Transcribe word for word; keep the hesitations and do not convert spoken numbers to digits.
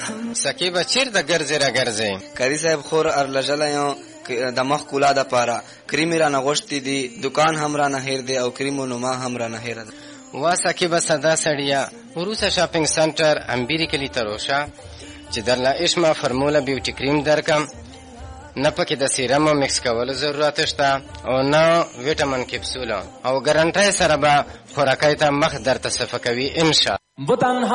سکیبه چیرته ګرځې را ګرځې؟ کری صاحب خور ارلژلی یم د مخ کولا دپاره. کریم یې رانه غوښتي دي، دکان هم رانه هیر دی او کریم و نما هم رانه هیره ده. وا سکیبه سدا سړیه، وروسته شاپینګ سنټر امبیری کلي ته روشه چې درله اشما فرموله بیوټي کریم درکم. نه پکې د سیرم مکس کولو ضرورت شته او نه ویټامین کپسوله، او ګارنټۍ سره به خوراکۍ ته مخ درته صفه کوي انشاء.